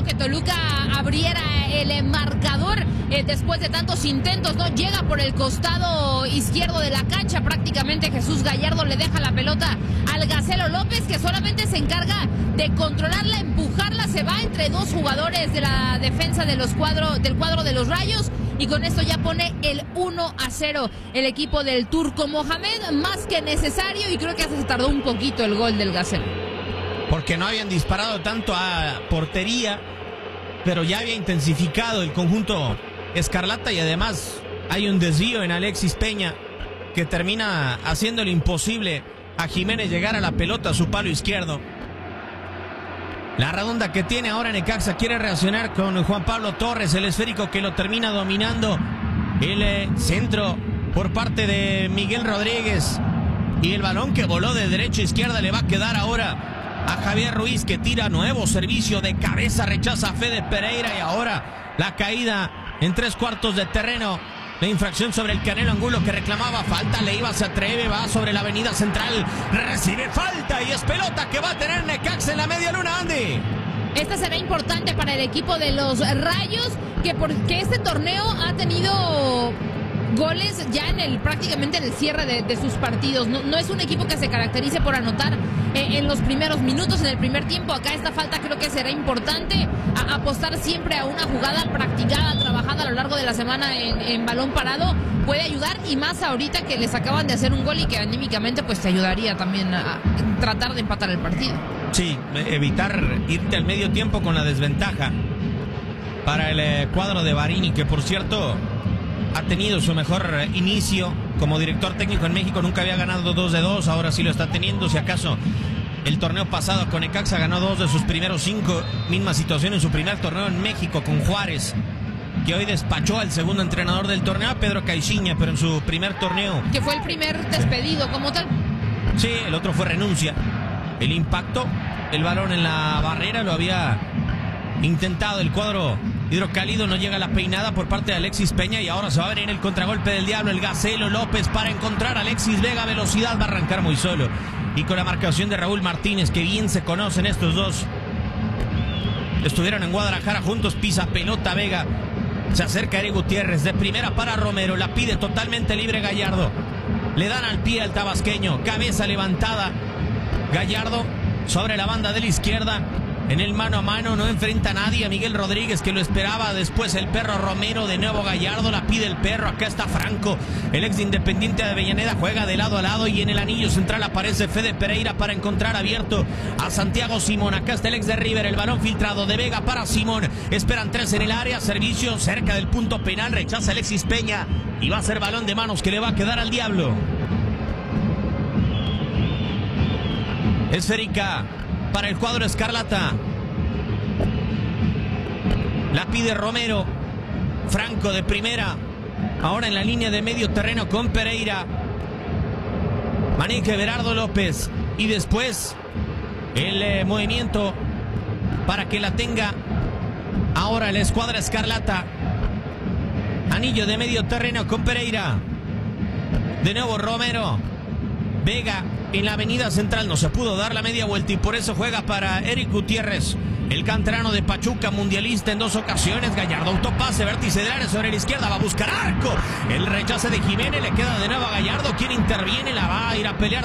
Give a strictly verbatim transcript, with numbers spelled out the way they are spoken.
esperado que Toluca abriera el marcador eh, después de tantos intentos, ¿no? Llega por el costado izquierdo de la cancha, prácticamente Jesús Gallardo le deja la pelota al Gacelo López, que solamente se encarga de controlarla, empujarla, se va entre dos jugadores de la defensa de los cuadro, del cuadro de los Rayos, y con esto ya pone el uno a cero el equipo del Turco Mohamed, más que necesario, y creo que hasta se tardó un poquito el gol del Gacelo. Porque no habían disparado tanto a portería, pero ya había intensificado el conjunto escarlata, y además hay un desvío en Alexis Peña que termina haciendo lo imposible a Jiménez llegar a la pelota a su palo izquierdo. La redonda que tiene ahora Necaxa quiere reaccionar con Juan Pablo Torres, el esférico que lo termina dominando. El eh, centro por parte de Miguel Rodríguez, y el balón que voló de derecha a izquierda le va a quedar ahora a Javier Ruiz, que tira nuevo servicio de cabeza, rechaza a Fede Pereira, y ahora la caída en tres cuartos de terreno. La infracción sobre el Canelo Angulo, que reclamaba falta. Leiva se atreve, va sobre la avenida central, recibe falta y es pelota que va a tener Necaxa en la media luna, Andy. Esta será importante para el equipo de los Rayos, que porque este torneo ha tenido goles ya en el prácticamente en el cierre de, de sus partidos. No, no es un equipo que se caracterice por anotar eh, en los primeros minutos, en el primer tiempo. Acá esta falta creo que será importante, a, apostar siempre a una jugada practicada, trabajada a lo largo de la semana en, en balón parado, puede ayudar, y más ahorita que les acaban de hacer un gol y que anímicamente pues te ayudaría también a, a tratar de empatar el partido. Sí, evitar irte al medio tiempo con la desventaja para el eh, cuadro de Barini, que por cierto ha tenido su mejor inicio como director técnico en México. Nunca había ganado dos de dos, ahora sí lo está teniendo. Si acaso el torneo pasado con Necaxa ganó dos de sus primeros cinco. Misma situación en su primer torneo en México con Juárez, que hoy despachó al segundo entrenador del torneo, a Pedro Caixinha, pero en su primer torneo. Que fue el primer despedido sí. como tal. Sí, el otro fue renuncia. El impacto, el balón en la barrera lo había intentado el cuadro hidrocálido, no llega la peinada por parte de Alexis Peña, y ahora se va a venir el contragolpe del Diablo, el Gacelo López para encontrar a Alexis Vega, velocidad, va a arrancar muy solo, y con la marcación de Raúl Martínez, que bien se conocen estos dos, estuvieron en Guadalajara juntos. Pisa pelota Vega, se acerca Eric Gutiérrez, de primera para Romero, la pide totalmente libre Gallardo, le dan al pie al tabasqueño, cabeza levantada, Gallardo sobre la banda de la izquierda, en el mano a mano, no enfrenta a nadie, a Miguel Rodríguez, que lo esperaba. Después el perro Romero, de nuevo Gallardo, la pide el perro. Acá está Franco, el ex de Independiente de Avellaneda, juega de lado a lado, y en el anillo central aparece Fede Pereira para encontrar abierto a Santiago Simón. Acá está el ex de River, el balón filtrado de Vega para Simón. Esperan tres en el área, servicio cerca del punto penal, rechaza Alexis Peña, y va a ser balón de manos que le va a quedar al Diablo. Esférica para el cuadro escarlata, la pide Romero. Franco de primera, ahora en la línea de medio terreno con Pereira, maneja Everardo López, y después el eh, movimiento para que la tenga ahora la escuadra escarlata. Anillo de medio terreno con Pereira, de nuevo Romero, Vega en la avenida central, no se pudo dar la media vuelta, y por eso juega para Eric Gutiérrez, el canterano de Pachuca, mundialista en dos ocasiones. Gallardo, autopase, vértice del área sobre la izquierda, va a buscar arco, el rechace de Jiménez, le queda de nuevo a Gallardo, quien interviene, la va a ir a pelear